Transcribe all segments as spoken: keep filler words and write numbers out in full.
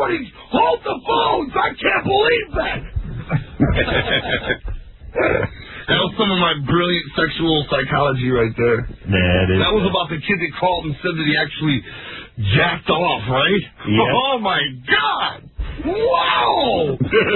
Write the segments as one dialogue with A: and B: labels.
A: Somebody hold the phones! I can't believe that! That was some of my brilliant sexual psychology right there.
B: That, is
A: that was about the kid that called and said that he actually jacked off, right?
B: Yes.
A: Oh, my God! Wow!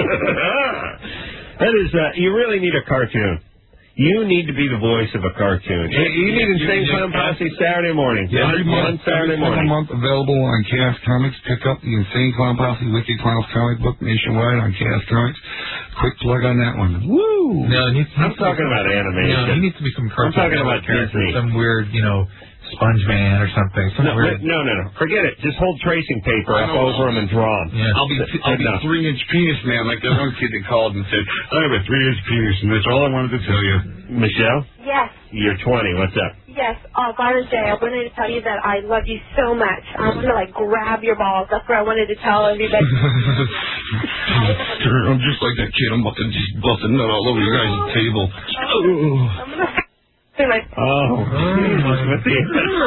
B: That is, uh, you really need a cartoon. You need to be the voice of a cartoon. You, you need Insane Clown Posse Saturday morning.
A: Yeah, every month,
B: Saturday
A: every
B: morning.
A: month available on Chaos Comics. Pick up the Insane Clown Posse Wicked Clowns comic book nationwide on Chaos Comics. Quick plug on that one. Woo!
C: No, it needs,
B: I'm talking about animation.
C: No, he needs to be some cartoon.
B: I'm talking about
C: character, some weird, you know, Sponge Man or something. Some
B: no,
C: weird...
B: no, no, no. Forget it. Just hold tracing paper up over him and draw him.
C: Yeah.
A: I'll be I'll be three-inch penis man like that one kid that called and said, I have a three-inch penis, and that's all I wanted to tell you.
B: Michelle?
D: Yes.
B: You're twenty. What's up?
D: Yes. Uh, Byron J., I wanted to tell you that I love you so much. I wanted to, like, grab your balls. That's what I wanted to tell everybody.
A: I'm just like that kid. I'm about to just bust a nut all over your guys' table.
D: I'm going to...
B: Oh, Jesus. With the,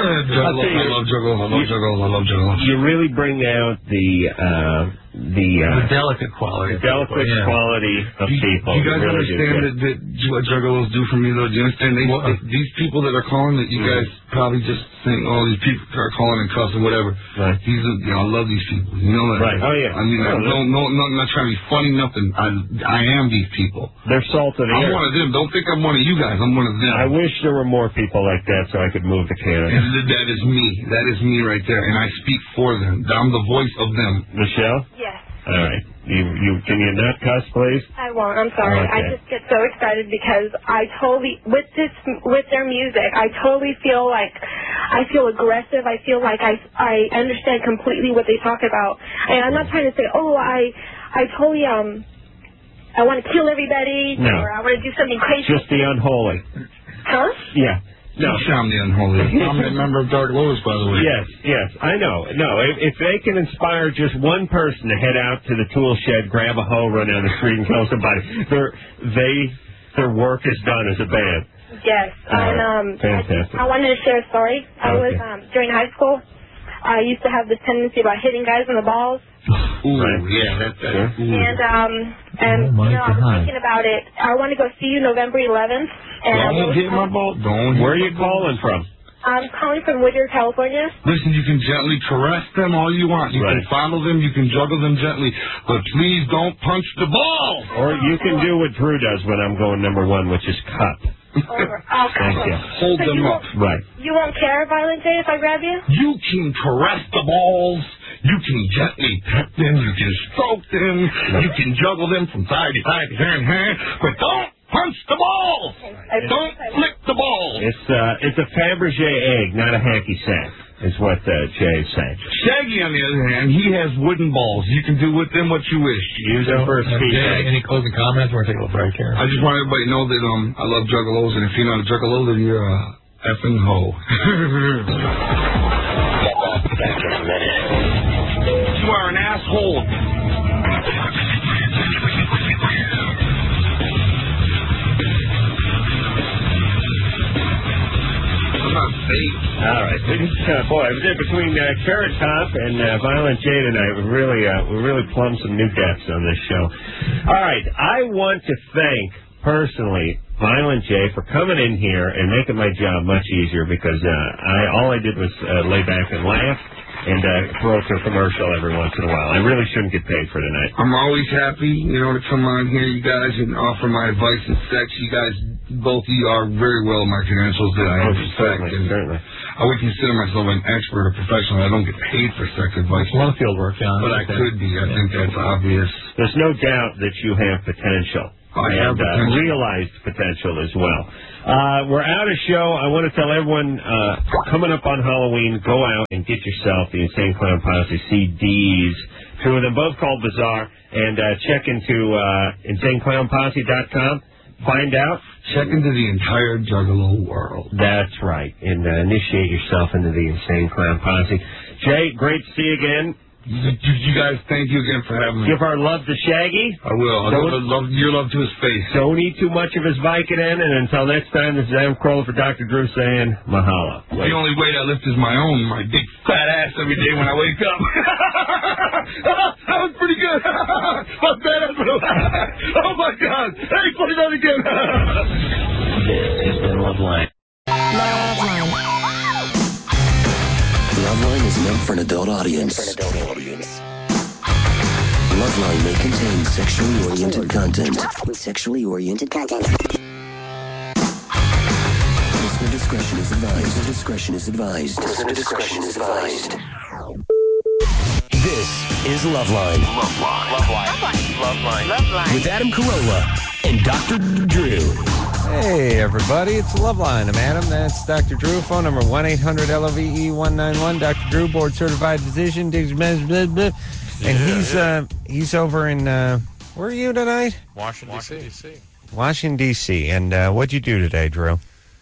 A: I love juggles. I love juggles. I love juggles.
B: You really bring out the uh, the, uh,
C: the delicate quality,
B: the delicate
C: yeah.
B: quality of
A: you,
B: people.
A: You guys
B: really
A: understand that, that what juggalos do for me, though? Do you understand? They,
C: well, uh,
A: they, these people that are calling, that you
B: mm-hmm.
A: guys probably just think, oh, these people are calling and cussing, whatever.
B: Right.
A: These are, you know, I love these people. You know that?
B: Right. Oh yeah.
A: I mean,
B: oh,
A: I, no, no, no, I'm not trying to be funny, nothing. I, I am these people.
B: They're salt of the
A: I'm
B: earth.
A: one of them. Don't think I'm one of you guys. I'm one of them.
B: I wish there were more people like that so I could move to Canada.
A: And that is me. That is me right there, and I speak for them. I'm the voice of them.
B: Michelle?
D: Yes.
B: All right. You, you, can you not cuss, please?
D: I won't. I'm sorry.
B: Okay.
D: I just get so excited because I totally, with this, with their music, I totally feel like, I feel aggressive. I feel like I, I understand completely what they talk about. And I'm not trying to say, oh, I, I totally, um, I want to kill everybody,
B: no.
D: or I want to do something crazy.
B: Just the unholy.
D: Huh?
B: Yeah. No.
A: I'm the unholy. I'm a member of Dark Lotus, by the way.
B: Yes, yes, I know. No, if, if they can inspire just one person to head out to the tool shed, grab a hoe, run down the street, and kill somebody, their they their work is done as a band.
D: Yes.
B: All
D: and,
B: right.
D: um,
B: Fantastic.
D: I, I wanted to share a story. I
B: okay.
D: was um, during high school. I used to have this tendency about hitting guys in the balls.
B: Ooh,
A: right.
B: Yeah, that's sure.
D: And um, and
C: oh
D: you know, I was
C: God.
D: thinking about it. I want to go see you November eleventh. And
A: Don't hit my ball. Don't.
B: Where are you calling from?
D: I'm calling from Whittier, California.
A: Listen, you can gently caress them all you want. You
B: right.
A: can fondle them. You can juggle them gently. But please don't punch the ball.
B: Or you can do what Drew does when I'm going number one, which is cut.
D: Over. Oh,
B: Thank you.
A: Hold
D: so
A: them
D: you
A: up.
B: Right.
D: You won't care, Violent J, if I grab you?
A: You can caress the balls. You can gently pet them. You can stroke them. You can juggle them from side to side, hand to hand. But don't punch the ball.
D: Okay.
A: Don't flick the ball.
B: It's uh, it's a Fabergé egg, not a hacky sack, is what uh, Jay is saying.
A: Shaggy, on the other hand, he has wooden balls. You can do with them what you wish.
B: Use them for a speed
C: Jay,
B: bag.
C: any closing comments? We're going to take a little break here.
A: I just want everybody to know that um I love juggalos, and if you're not a juggalo, then you're a effing hoe.
E: Back in a minute.
A: You are an asshole.
B: All right, uh, boy, it was in between uh, Carrot Top and uh, Violent J tonight. We really, uh, we really plumbed some new depths on this show. All right, I want to thank personally Violent J for coming in here and making my job much easier because uh, I all I did was uh, lay back and laugh and uh, throw to a commercial every once in a while. I really shouldn't get paid for tonight.
A: I'm always happy, you know, to come on here, you guys, and offer my advice and sex. You guys, both of you are very well my credentials that I
B: Oh,
A: have respect.
B: certainly,
A: And
B: certainly.
A: I would consider myself an expert or professional. I don't get paid for sex advice.
C: A lot of field work, John.
A: But I could be. I think that's obvious.
B: There's no doubt that you have potential.
A: I have
B: and, uh,
A: potential.
B: realized potential as well. Uh, we're out of show. I want to tell everyone, uh, coming up on Halloween, go out and get yourself the Insane Clown Posse C Ds. Two of them, both called Bizarre. And uh, check into uh, insane clown posse dot com. Find out.
A: Check into the entire Juggalo world.
B: That's right. And uh, initiate yourself into the Insane Clown Posse. Jay, great to see you again.
A: You, you guys, thank you again for having me.
B: Give our love to Shaggy.
A: I will. I'll
B: Don't-
A: give love, your love to his face.
B: Don't eat too much of his Vicodin, and until next time, this is Adam Carolla for Doctor Drew saying mahalo.
A: The only weight I lift is my own, my big fat ass every day when I wake up. That was pretty good. My fat ass. Oh, my God. Hey, put it on again.
E: This has been Loveline.
F: Loveline.
E: Loveline is meant for an adult audience. For an adult audience. Loveline may contain sexually oriented content. Sexually oriented content. Listener discretion is advised. Listener discretion is advised. Listener discretion is advised. This is Loveline. Loveline. Loveline. Loveline. Loveline. With Adam Carolla and Doctor Drew.
G: Hey, everybody, it's Loveline. I'm Adam. That's Doctor Drew. Phone number one eight hundred L O V E one nine one. Doctor Drew, board certified physician. Diggs, blah, blah, blah. And he's uh, he's over in, uh, where are you tonight?
H: Washington, D C
G: Washington, D C And uh, what'd you do today, Drew?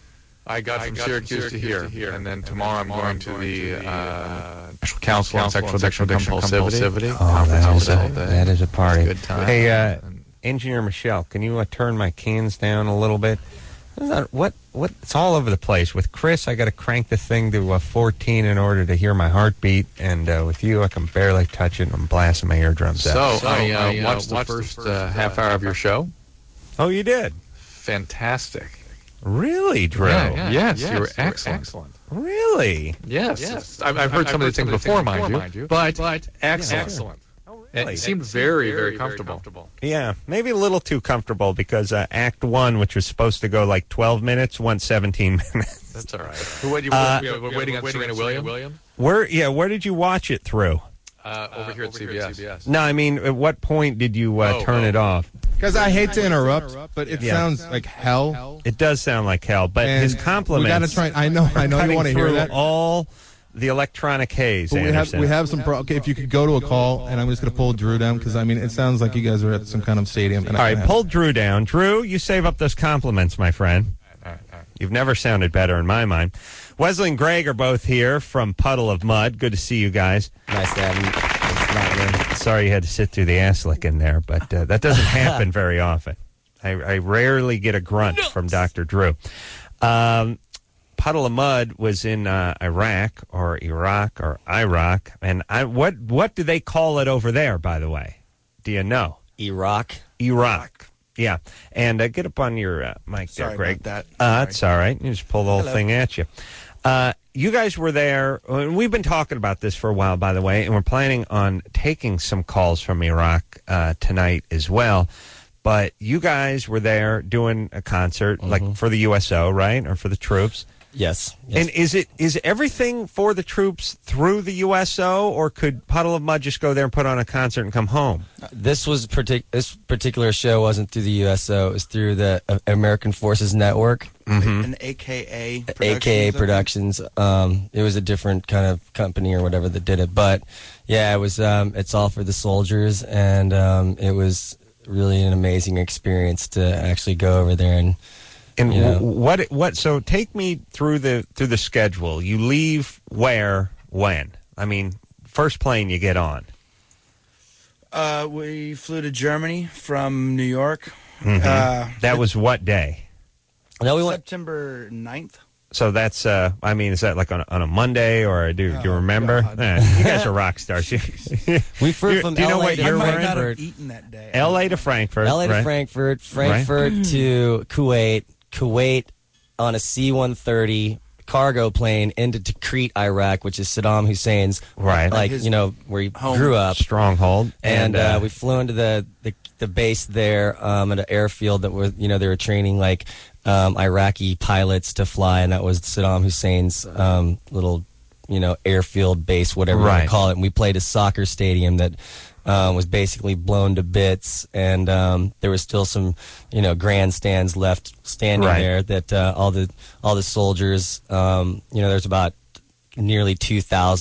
H: I got from Syracuse to here, and then tomorrow I'm going to the uh, National Council on Sexual Addiction and Compulsivity.
G: Oh, that is, a, that is a party.
H: Good time.
G: Hey, uh, Engineer Michelle, can you uh, turn my cans down a little bit? What? What? It's all over the place. With Chris, I got to crank the thing to uh, fourteen in order to hear my heartbeat, and uh, with you, I can barely touch it, and I'm blasting my eardrums
H: So,
G: out.
H: so I, uh, I uh, watched the first uh, half hour of your show.
G: Oh, you did?
H: Fantastic.
G: Really, Drew?
H: Yeah, yeah, yes, yes, you were excellent. excellent.
G: Really?
H: Yes. yes. I've, I've heard I've some of these things before, mind you, mind you, but, but excellent. excellent. Really? It seemed very, very comfortable. very comfortable.
G: Yeah, maybe a little too comfortable because uh, Act One, which was supposed to go like twelve minutes, went seventeen minutes.
H: That's all right. Who, what, you,
G: uh,
H: we're, we're waiting on Serena Williams. Williams.
G: Where? Yeah, where did you watch it through?
H: Uh, over here uh, at, over C B S. Here at C B S.
G: No, I mean, at what point did you uh, oh, turn oh. it off?
I: Because I hate to interrupt, but it yeah. sounds like hell.
G: It does sound like hell, but
I: and
G: his compliments.
I: We got to try. I know. I know you want to hear that.
G: All the electronic haze.
I: But we have we have some. Pro- okay, if you could go to a call, and I'm just going to pull Drew down because I mean it sounds like you guys are at some kind of stadium. And
G: all
I: I
G: right, pull Drew down. Drew, you save up those compliments, my friend.
H: All right, all right.
G: You've never sounded better in my mind. Wesley and Greg are both here from Puddle of Mud. Good to see you guys.
J: Nice to have you.
G: Sorry you had to sit through the ass licking there, but uh, that doesn't happen very often. I, I rarely get a grunt Nuts. from Doctor Drew. Um, Puddle of Mud was in uh, Iraq or Iraq or Iraq, and I, what what do they call it over there? By the way, do you know?
J: Iraq.
G: Iraq. Yeah, and uh, get up on your uh, mic
J: Sorry
G: there, Greg.
J: About that.
G: Uh, that's all right. You just pull the whole
J: Hello.
G: thing at you. Uh, you guys were there, and we've been talking about this for a while, by the way, and we're planning on taking some calls from Iraq uh, tonight as well. But you guys were there doing a concert, mm-hmm. like for the U S O, right, or for the troops?
J: Yes, yes.
G: And is it is everything for the troops through the U S O, or could Puddle of Mud just go there and put on a concert and come home?
J: This was partic- this particular show wasn't through the U S O. It was through the uh, American Forces Network,
G: mm-hmm.
K: an A K A Productions,
J: A K A Productions. Um, it was a different kind of company or whatever that did it, but yeah, it was. Um, it's all for the soldiers, and um, it was really an amazing experience to actually go over there and.
G: And
J: you know.
G: what what? So take me through the through the schedule. You leave where when? I mean, first plane you get on.
K: Uh, we flew to Germany from New York.
G: Mm-hmm.
K: Uh,
G: that was what day?
J: No, we went
K: September ninth.
G: So that's, uh, I mean, is that like on a, on a Monday, or do, do you remember? Eh, you guys are rock stars.
J: we flew from
G: do you know
J: L A
G: what
J: to
G: year we're
J: Frankfurt.
K: Eaten that day.
G: L A to Frankfurt.
J: L A to
G: right?
J: Frankfurt. Frankfurt
G: right.
J: to Kuwait. Kuwait on a C one thirty cargo plane into Tikrit, Iraq, which is Saddam Hussein's,
G: right.
J: like,
K: His
J: you know, where he
K: home.
J: grew up.
G: Stronghold.
J: And,
G: and uh,
J: uh, we flew into the, the, the base there um, at an airfield that was, you know, they were training, like, um, Iraqi pilots to fly, and that was Saddam Hussein's um, little, you know, airfield base, whatever
G: right.
J: you want to call it. And we played a soccer stadium that uh, was basically blown to bits, and um, there was still some, you know, grandstands left standing
G: right.
J: there that uh, all the all the soldiers, um, you know, there's about nearly two thousand